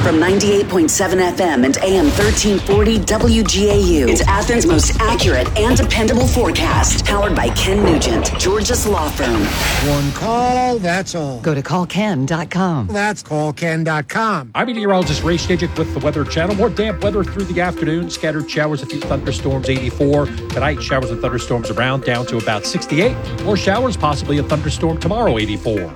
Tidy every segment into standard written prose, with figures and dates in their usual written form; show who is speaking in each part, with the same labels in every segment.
Speaker 1: From 98.7 FM and AM 1340 WGAU. It's Athens' most accurate and dependable forecast. Powered by Ken Nugent, Georgia's law firm.
Speaker 2: One call, that's all.
Speaker 3: Go to callken.com.
Speaker 2: That's callken.com.
Speaker 4: I'm meteorologist Ray Stajic with the Weather Channel. More damp weather through the afternoon. Scattered showers, a few thunderstorms, 84. Tonight, showers and thunderstorms around, down to about 68. More showers, possibly a thunderstorm tomorrow, 84.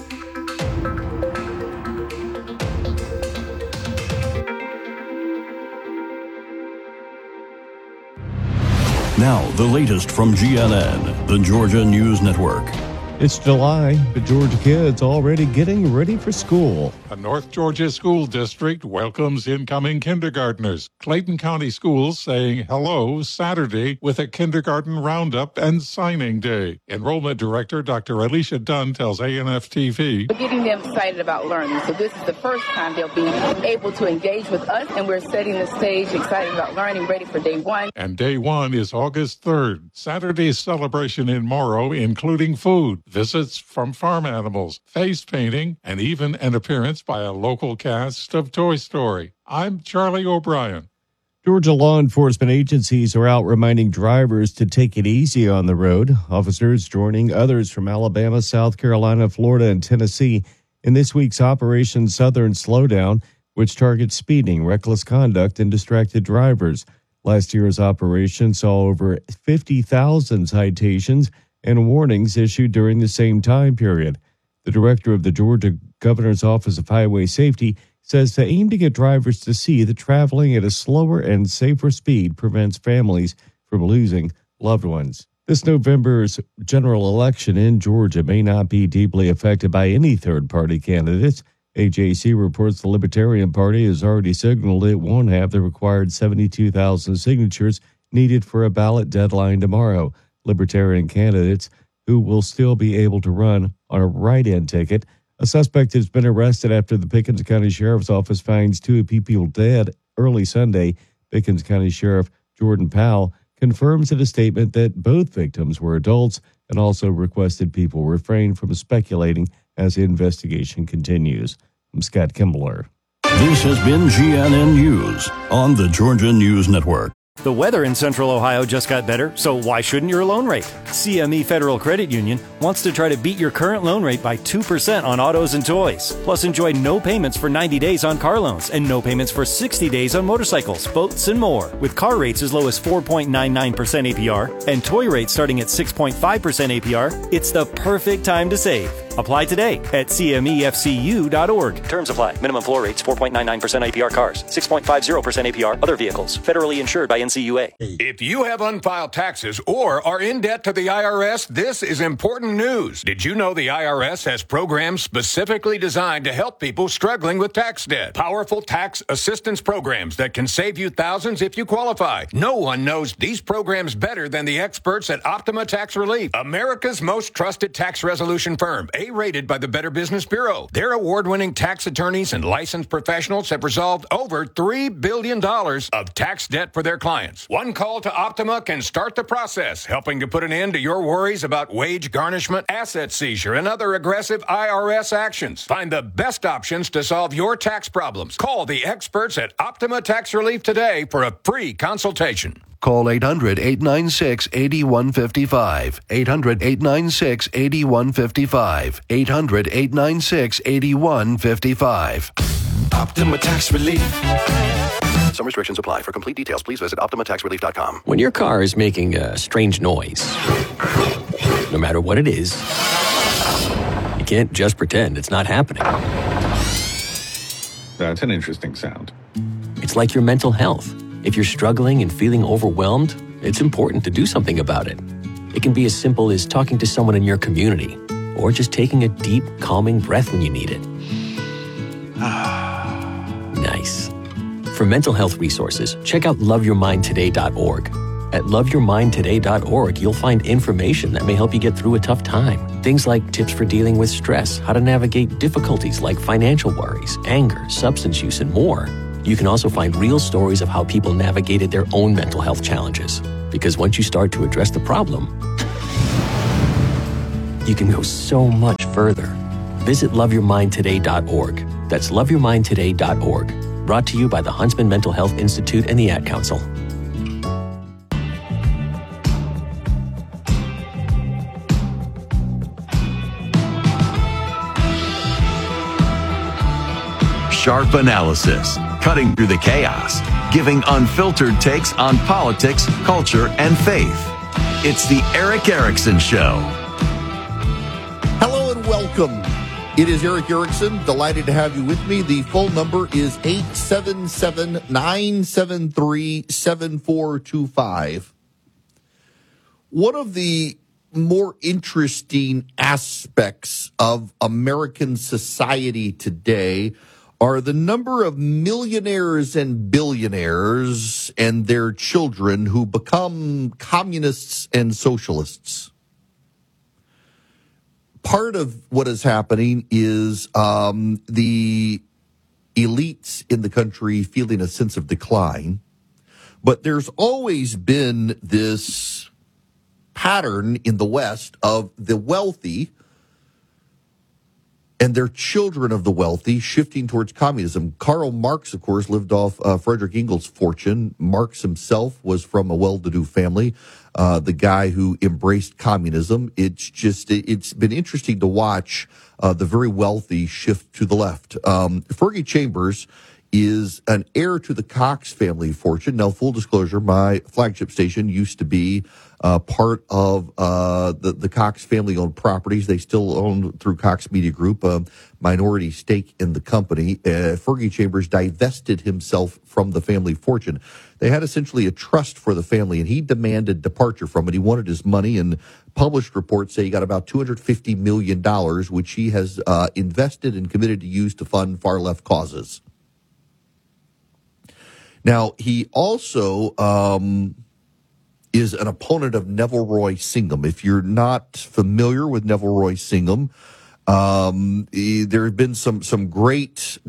Speaker 5: Now, the latest from GNN, the Georgia News Network.
Speaker 6: It's July, but Georgia kids already getting ready for school.
Speaker 7: A North Georgia school district welcomes incoming kindergartners. Clayton County Schools saying hello Saturday with a kindergarten roundup and signing day. Enrollment Director Dr. Alicia Dunn tells ANF-TV.
Speaker 8: We're getting them excited about learning. So this is the first time they'll be able to engage with us, and we're setting the stage, excited about learning, ready for day one.
Speaker 7: And day one is August 3rd. Saturday's celebration in Morrow, including food, visits from farm animals, face painting, and even an appearance by a local cast of Toy Story. I'm Charlie O'Brien.
Speaker 6: Georgia law enforcement agencies are out reminding drivers to take it easy on the road. Officers joining others from Alabama, South Carolina, Florida, and Tennessee in this week's Operation Southern Slowdown, which targets speeding, reckless conduct, and distracted drivers. Last year's operation saw over 50,000 citations and warnings issued during the same time period. The director of the Georgia Governor's Office of Highway Safety says to aim to get drivers to see that traveling at a slower and safer speed prevents families from losing loved ones. This November's general election in Georgia may not be deeply affected by any third-party candidates. AJC reports the Libertarian Party has already signaled it won't have the required 72,000 signatures needed for a ballot deadline tomorrow. Libertarian candidates who will still be able to run on a write-in ticket. A suspect has been arrested after the Pickens County Sheriff's Office finds 2 people dead early Sunday. Pickens County Sheriff Jordan Powell confirms in a statement that both victims were adults and also requested people refrain from speculating as the investigation continues. I'm Scott Kimbler.
Speaker 5: This has been GNN News on the Georgia News Network.
Speaker 9: The weather in Central Ohio just got better, so why shouldn't your loan rate? CME Federal Credit Union wants to try to beat your current loan rate by 2% on autos and toys. Plus, enjoy no payments for 90 days on car loans and no payments for 60 days on motorcycles, boats, and more. With car rates as low as 4.99% APR and toy rates starting at 6.5% APR, it's the perfect time to save. Apply today at cmefcu.org. Terms apply. Minimum floor rates 4.99% APR cars, 6.50% APR other vehicles. Federally insured by NCUA.
Speaker 10: If you have unfiled taxes or are in debt to the IRS, this is important news. Did you know the IRS has programs specifically designed to help people struggling with tax debt? Powerful tax assistance programs that can save you thousands if you qualify. No one knows these programs better than the experts at Optima Tax Relief, America's most trusted tax resolution firm. A-rated by the Better Business Bureau. Their award-winning tax attorneys and licensed professionals have resolved over $3 billion of tax debt for their clients. One call to Optima can start the process, helping to put an end to your worries about wage garnishment, asset seizure, and other aggressive IRS actions. Find the best options to solve your tax problems. Call the experts at Optima Tax Relief today for a free consultation.
Speaker 11: Call 800-896-8155. 800-896-8155. 800-896-8155.
Speaker 12: Optima Tax Relief.
Speaker 11: Some restrictions apply. For complete details, please visit OptimaTaxRelief.com.
Speaker 13: When your car is making a strange noise, no matter what it is, you can't just pretend it's not happening.
Speaker 14: That's an interesting sound.
Speaker 13: It's like your mental health. If you're struggling and feeling overwhelmed, it's important to do something about it. It can be as simple as talking to someone in your community, or just taking a deep, calming breath when you need it. Nice. For mental health resources, check out loveyourmindtoday.org. At loveyourmindtoday.org, you'll find information that may help you get through a tough time. Things like tips for dealing with stress, how to navigate difficulties like financial worries, anger, substance use, and more. You can also find real stories of how people navigated their own mental health challenges. Because once you start to address the problem, you can go so much further. Visit loveyourmindtoday.org. That's loveyourmindtoday.org. Brought to you by the Huntsman Mental Health Institute and the Ad Council.
Speaker 3: Sharp analysis, cutting through the chaos, giving unfiltered takes on politics, culture, and faith. It's the Erick Erickson Show.
Speaker 12: Hello and welcome. It is Erick Erickson. Delighted to have you with me. The phone number is 877-973-7425. One of the more interesting aspects of American society today are the number of millionaires and billionaires and their children who become communists and socialists. Part of what is happening is the elites in the country feeling a sense of decline. But there's always been this pattern in the West of the wealthy and their children of the wealthy shifting towards communism. Karl Marx, of course, lived off Frederick Engels' fortune. Marx himself was from a well-to-do family, the guy who embraced communism. It's been interesting to watch the very wealthy shift to the left. Fergie Chambers is an heir to the Cox family fortune. Now, full disclosure, my flagship station used to be part of the Cox family-owned properties. They still own, through Cox Media Group, a minority stake in the company. Fergie Chambers divested himself from the family fortune. They had essentially a trust for the family, and he demanded departure from it. He wanted his money, and published reports say he got about $250 million, which he has invested and committed to use to fund far-left causes. Now, he also is an opponent of Neville Roy Singham. If you're not familiar with Neville Roy Singham, there have been some great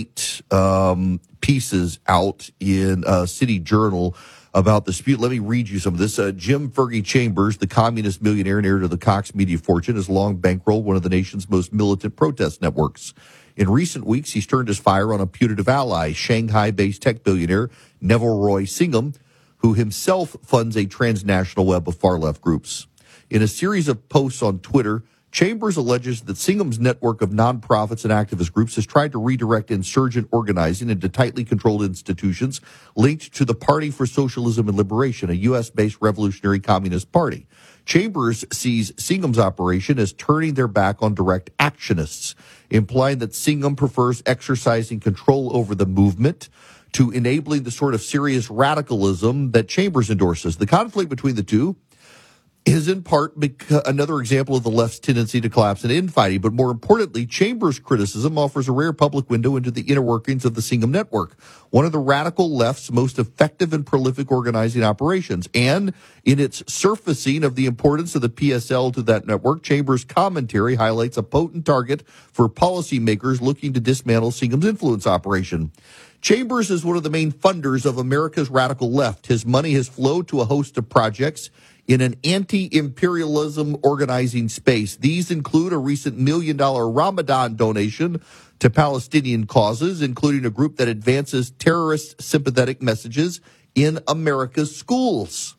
Speaker 12: pieces out in City Journal about the dispute. Let me read you some of this. Jim Fergie Chambers, the communist millionaire and heir to the Cox Media fortune, has long bankrolled one of the nation's most militant protest networks. In recent weeks, he's turned his fire on a putative ally, Shanghai-based tech billionaire Neville Roy Singham, who himself funds a transnational web of far-left groups. In a series of posts on Twitter, Chambers alleges that Singham's network of nonprofits and activist groups has tried to redirect insurgent organizing into tightly controlled institutions linked to the Party for Socialism and Liberation, a U.S.-based revolutionary communist party. Chambers sees Singham's operation as turning their back on direct actionists, implying that Singham prefers exercising control over the movement to enabling the sort of serious radicalism that Chambers endorses. The conflict between the two is in part another example of the left's tendency to collapse in infighting. But more importantly, Chambers' criticism offers a rare public window into the inner workings of the Singham network, one of the radical left's most effective and prolific organizing operations. And in its surfacing of the importance of the PSL to that network, Chambers' commentary highlights a potent target for policymakers looking to dismantle Singham's influence operation. Chambers is one of the main funders of America's radical left. His money has flowed to a host of projects in an anti-imperialism organizing space. These include a recent $1 million Ramadan donation to Palestinian causes, including a group that advances terrorist sympathetic messages in America's schools.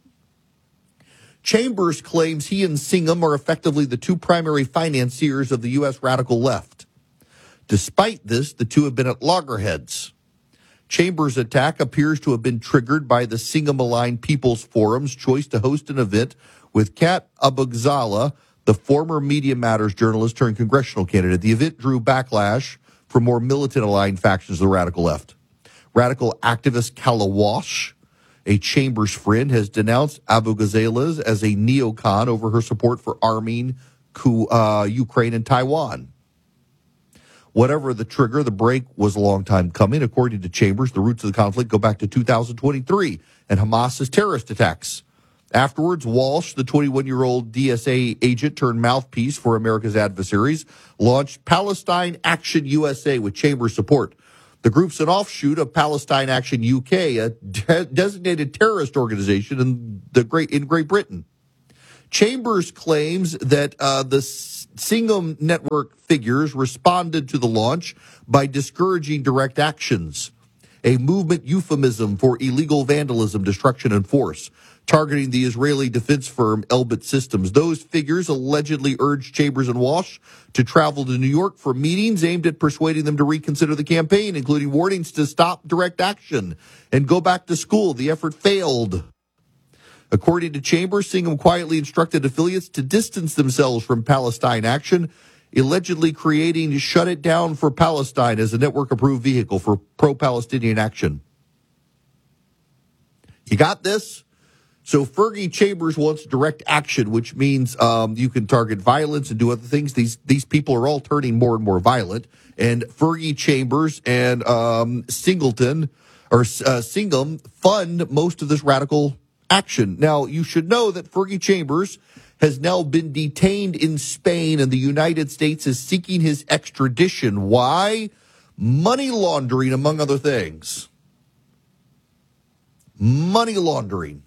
Speaker 12: Chambers claims he and Singham are effectively the two primary financiers of the U.S. radical left. Despite this, the two have been at loggerheads. Chambers' attack appears to have been triggered by the Singham-aligned People's Forum's choice to host an event with Kat Abugzala, the former Media Matters journalist turned congressional candidate. The event drew backlash from more militant-aligned factions of the radical left. Radical activist Kala Walsh, a Chambers friend, has denounced Abugzala as a neocon over her support for arming Ukraine and Taiwan. Whatever the trigger, the break was a long time coming. According to Chambers, the roots of the conflict go back to 2023 and Hamas's terrorist attacks. Afterwards, Walsh, the 21-year-old DSA agent turned mouthpiece for America's adversaries, launched Palestine Action USA with Chambers' support. The group's an offshoot of Palestine Action UK, a designated terrorist organization in Great Britain. Chambers claims that the Singham Network figures responded to the launch by discouraging direct actions, a movement euphemism for illegal vandalism, destruction, and force, targeting the Israeli defense firm Elbit Systems. Those figures allegedly urged Chambers and Walsh to travel to New York for meetings aimed at persuading them to reconsider the campaign, including warnings to stop direct action and go back to school. The effort failed. According to Chambers, Singham quietly instructed affiliates to distance themselves from Palestine action, allegedly creating Shut It Down for Palestine as a network-approved vehicle for pro-Palestinian action. You got this? So Fergie Chambers wants direct action, which means you can target violence and do other things. These people are all turning more and more violent. And Fergie Chambers and Singham fund most of this radical action. Now, you should know that Fergie Chambers has now been detained in Spain, and the United States is seeking his extradition. Why? Money laundering, among other things. Money laundering.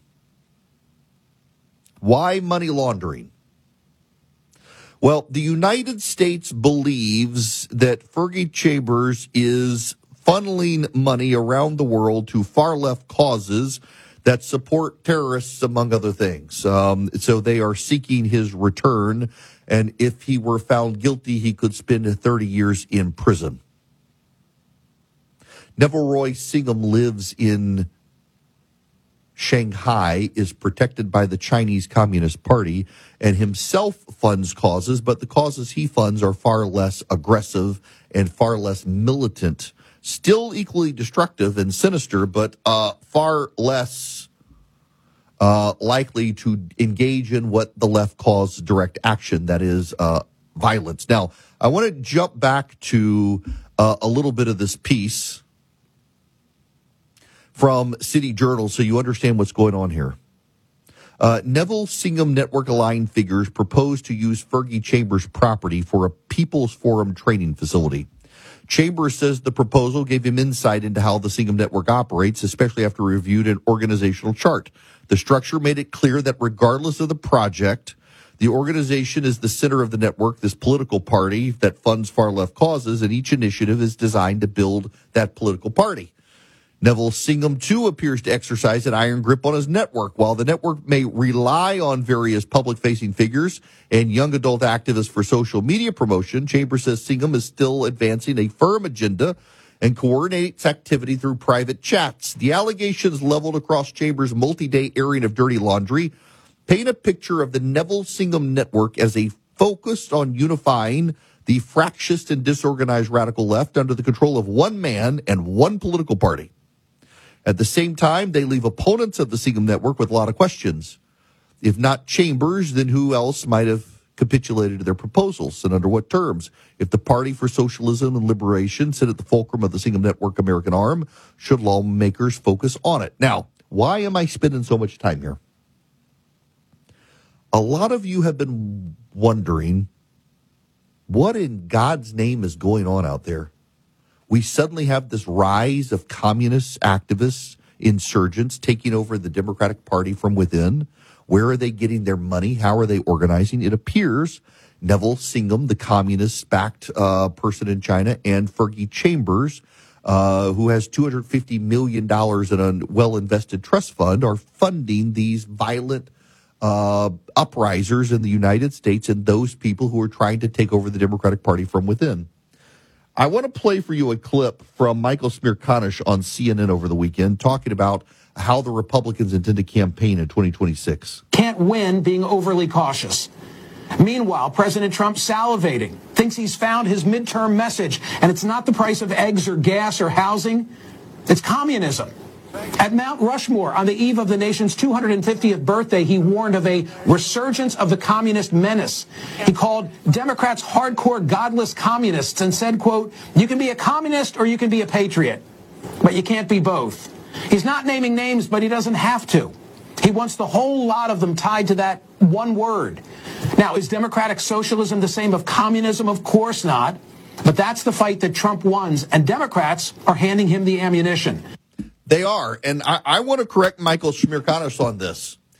Speaker 12: Why money laundering? Well, the United States believes that Fergie Chambers is funneling money around the world to far-left causes that support terrorists, among other things. So they are seeking his return, and if he were found guilty, he could spend 30 years in prison. Neville Roy Singham lives in Shanghai, is protected by the Chinese Communist Party, and himself funds causes, but the causes he funds are far less aggressive and far less militant. Still equally destructive and sinister, but far less likely to engage in what the left calls direct action, that is violence. Now, I want to jump back to a little bit of this piece from City Journal so you understand what's going on here. Neville Singham Network aligned figures propose to use Fergie Chambers' property for a People's Forum training facility. Chambers says the proposal gave him insight into how the Singham Network operates, especially after he reviewed an organizational chart. The structure made it clear that regardless of the project, the organization is the center of the network, this political party that funds far-left causes, and each initiative is designed to build that political party. Neville Singham, too, appears to exercise an iron grip on his network. While the network may rely on various public-facing figures and young adult activists for social media promotion, Chambers says Singham is still advancing a firm agenda and coordinates activity through private chats. The allegations leveled across Chambers' multi-day airing of dirty laundry paint a picture of the Neville Singham network as a focused on unifying the fractious and disorganized radical left under the control of one man and one political party. At the same time, they leave opponents of the Singham Network with a lot of questions. If not Chambers, then who else might have capitulated to their proposals, and under what terms? If the Party for Socialism and Liberation sit at the fulcrum of the Singham Network American arm, should lawmakers focus on it? Now, why am I spending so much time here? A lot of you have been wondering, what in God's name is going on out there? We suddenly have this rise of communist activists, insurgents taking over the Democratic Party from within. Where are they getting their money? How are they organizing? It appears Neville Singham, the communist-backed person in China, and Fergie Chambers, who has $250 million in a well-invested trust fund, are funding these violent uprisers in the United States and those people who are trying to take over the Democratic Party from within. I want to play for you a clip from Michael Smirkanish on CNN over the weekend talking about how the Republicans intend to campaign in 2026.
Speaker 14: Can't win being overly cautious. Meanwhile, President Trump salivating, thinks he's found his midterm message, and it's not the price of eggs or gas or housing, it's communism. At Mount Rushmore, on the eve of the nation's 250th birthday, he warned of a resurgence of the communist menace. He called Democrats hardcore godless communists and said, quote, "You can be a communist or you can be a patriot, but you can't be both." He's not naming names, but he doesn't have to. He wants the whole lot of them tied to that one word. Now, is democratic socialism the same as communism? Of course not. But that's the fight that Trump wants, and Democrats are handing him the ammunition.
Speaker 12: They are, and I want to correct Michael Smirkanish on this.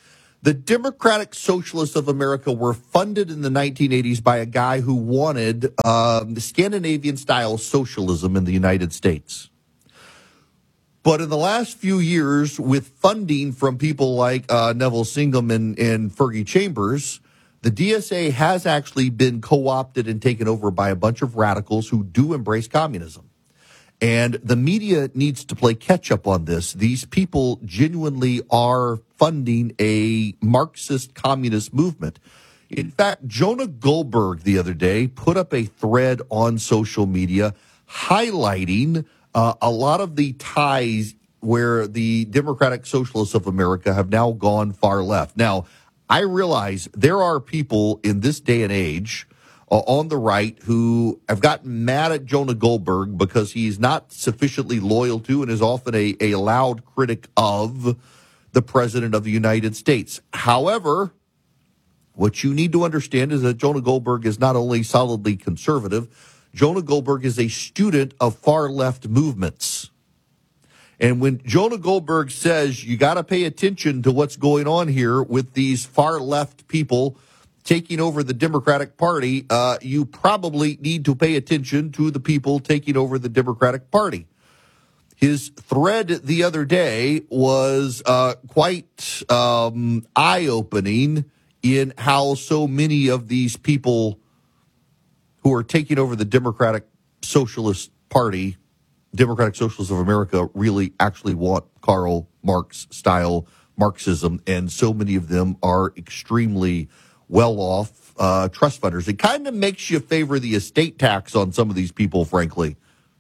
Speaker 12: The Democratic Socialists of America were funded in the 1980s by a guy who wanted Scandinavian-style socialism in the United States. But in the last few years, with funding from people like Neville Singham and Fergie Chambers, the DSA has actually been co-opted and taken over by a bunch of radicals who do embrace communism. And the media needs to play catch-up on this. These people genuinely are funding a Marxist communist movement. In fact, Jonah Goldberg the other day put up a thread on social media highlighting a lot of the ties where the Democratic Socialists of America have now gone far left. Now, I realize there are people in this day and age on the right who have gotten mad at Jonah Goldberg because he's not sufficiently loyal to and is often a loud critic of the President of the United States. However, what you need to understand is that Jonah Goldberg is not only solidly conservative, Jonah Goldberg is a student of far-left movements. And when Jonah Goldberg says you got to pay attention to what's going on here with these far-left people taking over the Democratic Party, you probably need to pay attention to the people taking over the Democratic Party. His thread the other day was quite eye-opening in how so many of these people who are taking over the Democratic Socialist Party, Democratic Socialists of America, really actually want Karl Marx-style Marxism, and so many of them are extremely well-off trust funders. It kind of makes you favor the estate tax on some of these people, frankly.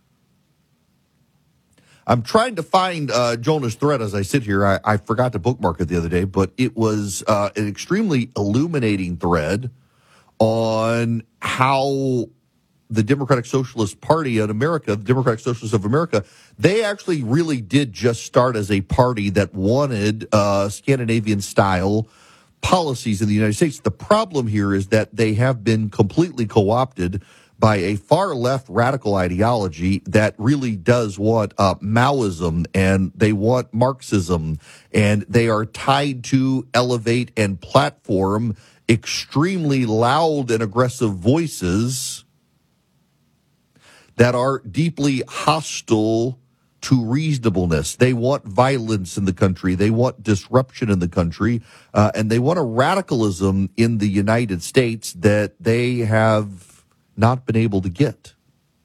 Speaker 12: I'm trying to find Jonah's thread as I sit here. I forgot to bookmark it the other day, but it was an extremely illuminating thread on how the Democratic Socialist Party in America, the Democratic Socialists of America, they actually really did just start as a party that wanted Scandinavian-style policies in the United States. The problem here is that they have been completely co-opted by a far-left radical ideology that really does want Maoism, and they want Marxism, and they are tied to elevate and platform extremely loud and aggressive voices that are deeply hostile to reasonableness. They want violence in the country. They want disruption in the country. And they want a radicalism in the United States that they have not been able to get.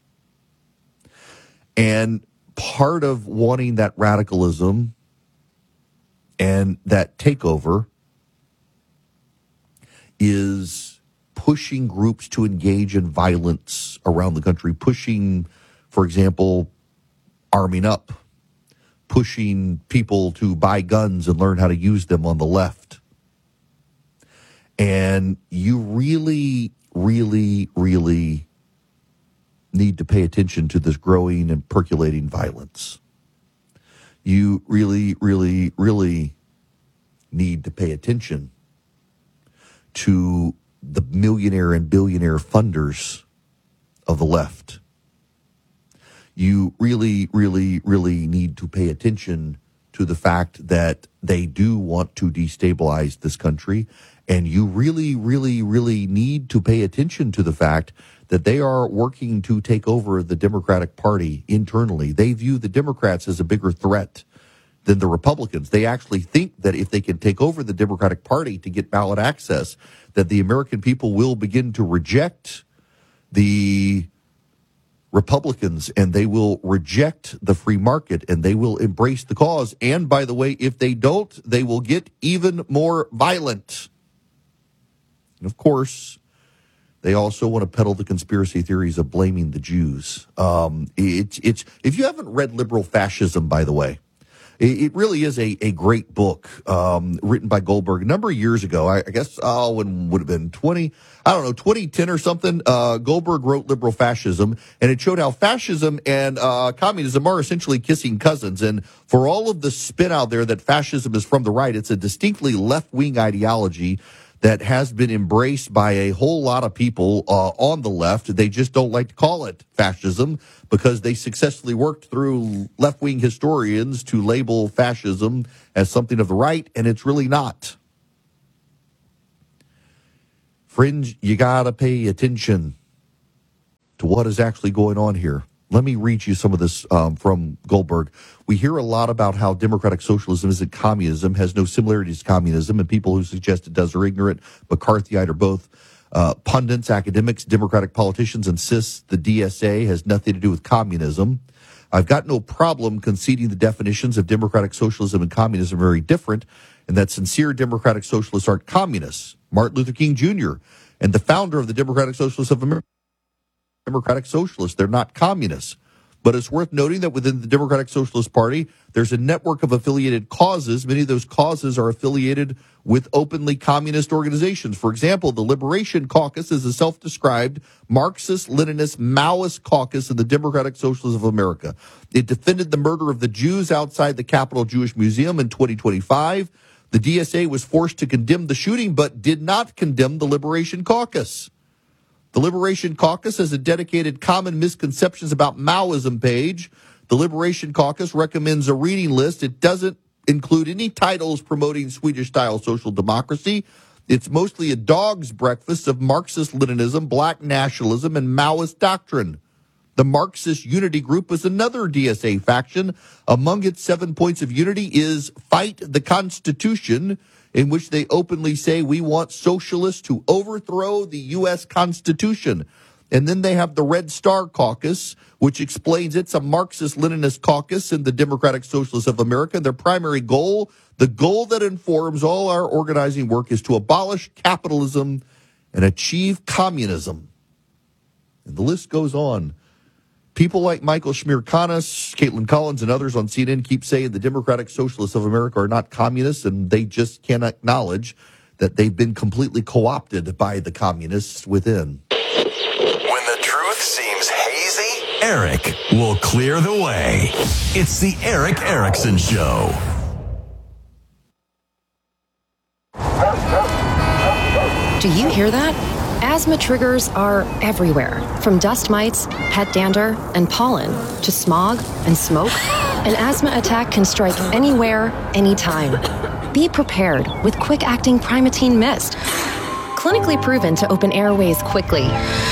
Speaker 12: And part of wanting that radicalism and that takeover is pushing groups to engage in violence around the country, pushing, for example, arming up, pushing people to buy guns and learn how to use them on the left. And you really, really, really need to pay attention to this growing and percolating violence. You really, really, really need to pay attention to the millionaire and billionaire funders of the left. You really, really, really need to pay attention to the fact that they do want to destabilize this country. And you really, really, really need to pay attention to the fact that they are working to take over the Democratic Party internally. They view the Democrats as a bigger threat than the Republicans. They actually think that if they can take over the Democratic Party to get ballot access, that the American people will begin to reject the Republicans, and they will reject the free market, and they will embrace the cause. And by the way, if they don't, they will get even more violent. And of course, they also want to peddle the conspiracy theories of blaming the Jews. It's if you haven't read Liberal Fascism, by the way, it really is a great book written by Goldberg a number of years ago. I guess when would have been 2010 or something. Goldberg wrote Liberal Fascism, and it showed how fascism and communism are essentially kissing cousins. And for all of the spin out there that fascism is from the right, it's a distinctly left-wing ideology that has been embraced by a whole lot of people on the left. They just don't like to call it fascism because they successfully worked through left-wing historians to label fascism as something of the right, and it's really not. Friends, you got to pay attention to what is actually going on here. Let me read you some of this from Goldberg. We hear a lot about how democratic socialism isn't communism, has no similarities to communism, and people who suggest it does are ignorant, McCarthyite, or both. Pundits, academics, democratic politicians insist the DSA has nothing to do with communism. I've got no problem conceding the definitions of democratic socialism and communism are very different, and that sincere democratic socialists aren't communists. Martin Luther King Jr. and the founder of the Democratic Socialists of America, Democratic Socialists, they're not communists. But it's worth noting that within the Democratic Socialist Party, there's a network of affiliated causes. Many of those causes are affiliated with openly communist organizations. For example, the Liberation Caucus is a self-described Marxist, Leninist, Maoist caucus in the Democratic Socialists of America. It defended the murder of the Jews outside the Capitol Jewish Museum in 2025. The DSA was forced to condemn the shooting, but did not condemn the Liberation Caucus. The Liberation Caucus has a dedicated Common Misconceptions About Maoism page. The Liberation Caucus recommends a reading list. It doesn't include any titles promoting Swedish-style social democracy. It's mostly a dog's breakfast of Marxist-Leninism, black nationalism, and Maoist doctrine. The Marxist Unity Group is another DSA faction. Among its 7 points of unity is Fight the Constitution, in which they openly say we want socialists to overthrow the U.S. Constitution. And then they have the Red Star Caucus, which explains it's a Marxist-Leninist caucus in the Democratic Socialists of America. Their primary goal, the goal that informs all our organizing work, is to abolish capitalism and achieve communism. And the list goes on. People like Michael Schmierkanis, Caitlin Collins, and others on CNN keep saying the Democratic Socialists of America are not communists, and they just can't acknowledge that they've been completely co-opted by the communists within.
Speaker 3: When the truth seems hazy, Eric will clear the way. It's the Eric Erickson Show.
Speaker 15: Do you hear that? Asthma triggers are everywhere, from dust mites, pet dander, and pollen, to smog and smoke. An asthma attack can strike anywhere, anytime. Be prepared with quick-acting Primatene Mist. Clinically proven to open airways quickly.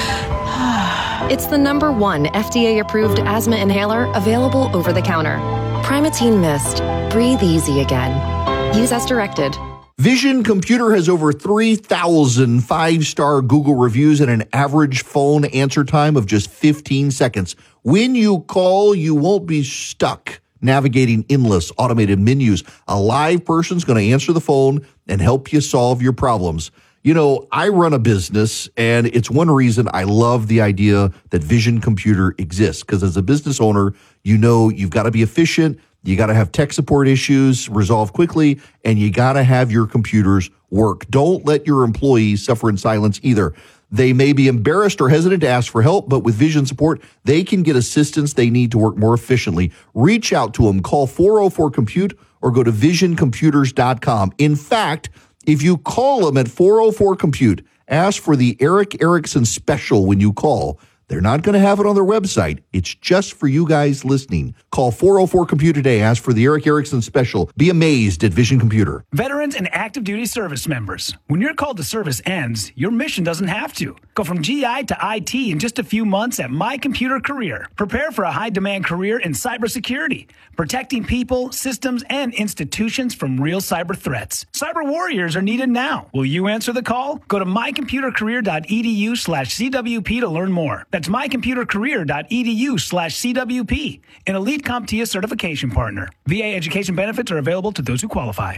Speaker 15: It's the #1 FDA-approved asthma inhaler available over the counter. Primatene Mist. Breathe easy again. Use as directed.
Speaker 12: Vision Computer has over 3,000 five-star Google reviews and an average phone answer time of just 15 seconds. When you call, you won't be stuck navigating endless automated menus. A live person's going to answer the phone and help you solve your problems. You know, I run a business, and it's one reason I love the idea that Vision Computer exists, because as a business owner, you know you've got to be efficient. You got to have tech support issues resolved quickly, and you got to have your computers work. Don't let your employees suffer in silence either. They may be embarrassed or hesitant to ask for help, but with Vision support, they can get assistance they need to work more efficiently. Reach out to them. Call 404-COMPUTE or go to visioncomputers.com. In fact, if you call them at 404-COMPUTE, ask for the Eric Erickson special when you call. They're not going to have it on their website. It's just for you guys listening. Call 404-COMPUTE today. Ask for the Eric Erickson special. Be amazed at Vision Computer.
Speaker 16: Veterans and active duty service members. When your call to service ends, your mission doesn't have to. Go from GI to IT in just a few months at My Computer Career. Prepare for a high-demand career in cybersecurity, protecting people, systems, and institutions from real cyber threats. Cyber warriors are needed now. Will you answer the call? Go to mycomputercareer.edu/CWP to learn more. That's mycomputercareer.edu/CWP, an elite CompTIA certification partner. VA education benefits are available to those who qualify.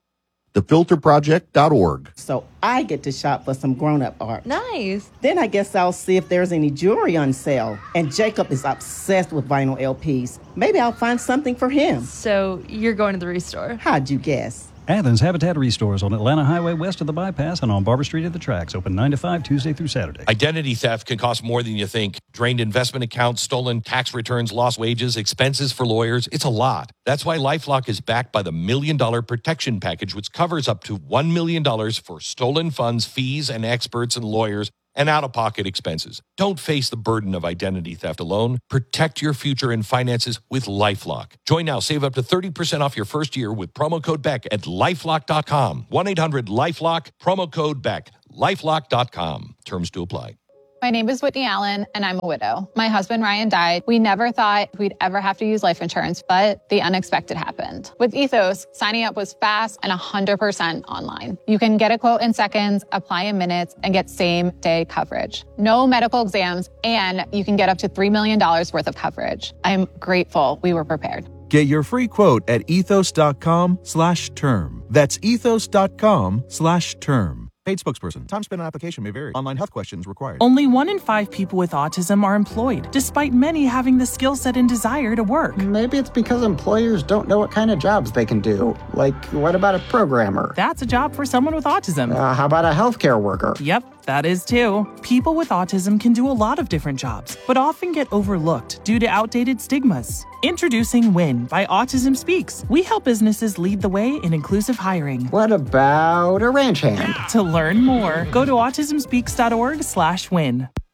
Speaker 12: Thefilterproject.org.
Speaker 17: So I get to shop for some grown-up art.
Speaker 18: Nice.
Speaker 17: Then I guess I'll see if there's any jewelry on sale. And Jacob is obsessed with vinyl LPs. Maybe I'll find something for him.
Speaker 18: So you're going to the Restore.
Speaker 17: How'd you guess?
Speaker 19: Athens Habitat Restores on Atlanta Highway west of the bypass and on Barber Street at the tracks. Open 9 to 5 Tuesday through Saturday.
Speaker 20: Identity theft can cost more than you think. Drained investment accounts, stolen tax returns, lost wages, expenses for lawyers. It's a lot. That's why LifeLock is backed by the $1 Million Protection Package, which covers up to $1 million for stolen funds, fees, and experts and lawyers and out-of-pocket expenses. Don't face the burden of identity theft alone. Protect your future and finances with LifeLock. Join now. Save up to 30% off your first year with promo code BECK at LifeLock.com. 1-800-LifeLock, promo code BECK. LifeLock.com. Terms to apply.
Speaker 21: My name is Whitney Allen, and I'm a widow. My husband, Ryan, died. We never thought we'd ever have to use life insurance, but the unexpected happened. With Ethos, signing up was fast and 100% online. You can get a quote in seconds, apply in minutes, and get same-day coverage. No medical exams, and you can get up to $3 million worth of coverage. I'm grateful we were prepared.
Speaker 22: Get your free quote at ethos.com/term. That's ethos.com/term. Paid spokesperson. Time spent on application may vary. Online health questions required.
Speaker 23: Only 1 in 5 people with autism are employed, despite many having the skill set and desire to work.
Speaker 24: Maybe it's because employers don't know what kind of jobs they can do. Like, what about a programmer?
Speaker 23: That's a job for someone with autism.
Speaker 24: How about a healthcare worker?
Speaker 23: Yep, that is too. People with autism can do a lot of different jobs, but often get overlooked due to outdated stigmas. Introducing WIN by Autism Speaks. We help businesses lead the way in inclusive hiring.
Speaker 24: What about a ranch hand?
Speaker 23: To learn more, go to autismspeaks.org/win.